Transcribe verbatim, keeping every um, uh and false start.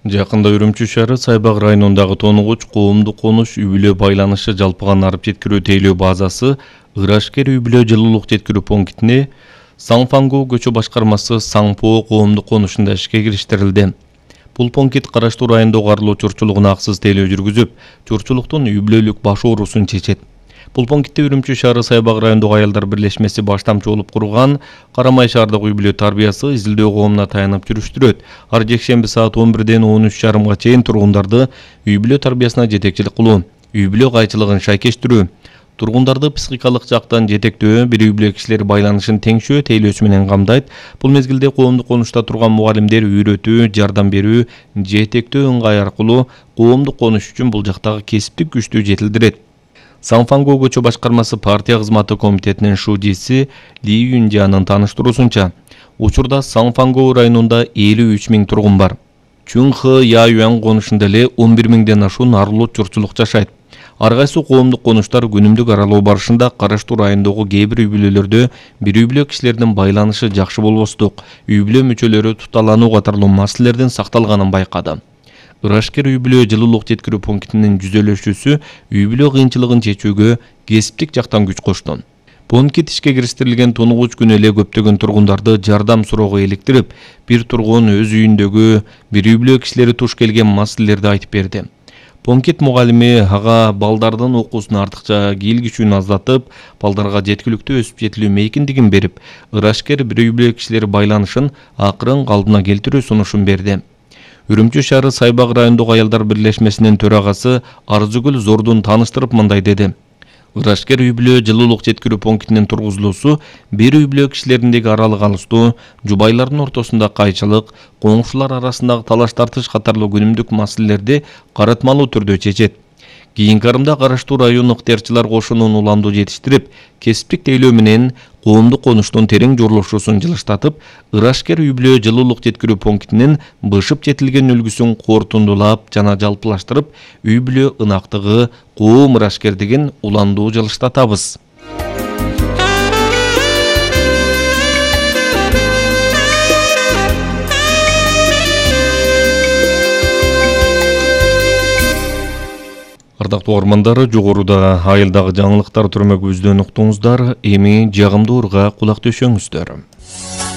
Жакында Үрүмчү шаары Сайбак районундагы тонугуч коомдук конуш үй-бүлө байланышы жалпыган арып жеткирүү тейлөө базасы Ырашкер үй-бүлө жылуулук жеткирүү пунктине Саңфангу көчө башкармасы Саңпоо коомдук конушунда ишке кириштирилди. Бул пункт караштуу райондогу арылуу чурчулугуна аксыз тейлөө жүргүзүп, чурчулуктун үй-бүлөлүк баш оорусун чечет. Бул пунктте Үрүмчү шаары Сайбак райондогу аялдар бирлешмеси баштамчы болуп курган Карамай шаардык үй-бүлө тарбиясы изилдөө коомуна таянып жүрүштүрөт. Ар жекшемби саат он бирден он үч жарымга чейин тургундарды үй-бүлө тарбиясына жетекчилик кылуу, үй-бүлө кайчылыгын шайкештирүү, тургундарды психикалык жактан жетектөө, бир үй-бүлө кишилер байланышын теңшөө тейлөөсү менен камдайт. Бул мезгилде коомдук конушта турган мугалимдер үйрөтүү, жардам берүү, жетектөө ыңгай аркылуу коомдук конуш үчүн бул жактагы кесиптик күчтү жетилдирет. Саңфангу көчө башкармасы партия кызматы комитетинин шудиси Ли Юнжанын тааныштыруусунча, учурда Саңфангу районунда элүү үч миң тургун бар. Чүнхэ Яюан конушунда эле он бир миңден ашуун арылуу чурчулук жашайт. Ар кайсы коомдук конуштар күнүмдүк аралоо барышында караштуу райондогу кээ бир үй-бүлөлөрдө бир үй-бүлө кишилердин байланышы жакшы болбостук, үй-бүлө мүчөлөрү туталануу катарлуу маселелердин сакталганын байкады. Ырашкер үй-бүлө жылуулук жеткирүү пунктинин жүзөлөшүүсү үй-бүлө кыйынчылыгын чечүүгө кесиптик жактан күч кошту. Пункт ишке кириштирилген тонугуч күнү эле көптөгөн тургундарды жардам суроого иликтирип, бир тургун өз үйүндөгү бир үй-бүлө кишилери туш келген маселелерди айтып берди. Пункт мугалими ага балдардын окуусуна артыкча кийлигишүүнү аздатып, балдарга жеткиликтүү өсүп жетилүү мейкиндигин берип, Ырашкер бир үй-бүлө кишилери байланышын акырын калдына келтирүү сунушун берди. Үрүмчү шаары Сайбак райондогу аялдар бирлешмесинин төрагасы Арзыгүл Зордун тааныштырып мындай деди. Ырашкер үй-бүлө жылуулук жеткирүү пунктинин тургузулуусу бир үй-бүлө кишилериндеги аралык алыстуу, жубайлардын ортосунда кайчылык, коңшулар арасындагы талаш тартыш катарлуу күнүмдүк маселелерди каратмалуу түрдө чечет. Кийинки арымда караштуу район ыктыярчылар кошунун уланду жетиштирип, кесиптик тейлөө менен коомдук конуштун терең жорлошуусун жылыштатып, Ырашкер үй-бүлө жылуулук жеткирүү пунктинин бышып жетилген үлгүсүн кортундулап жана жалпылаштырып, үй-бүлө ынактыгы коом Ырашкер деген уландуу жылыштатабыз. Ардактуу угармандар, жогоруда айылдагы жаңылыктар түрмөгүбүздөн уктуңуздар, эми жагымдуу урга кулак төшөңүздөр.